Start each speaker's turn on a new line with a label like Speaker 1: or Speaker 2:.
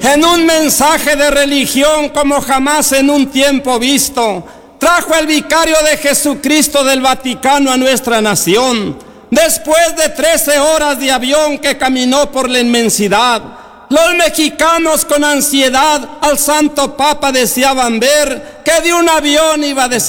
Speaker 1: en un mensaje de religión como jamás en un tiempo visto, trajo el vicario de Jesucristo del Vaticano a nuestra nación. Después de 13 horas de avión que caminó por la inmensidad, los mexicanos con ansiedad al Santo Papa deseaban ver que de un avión iba a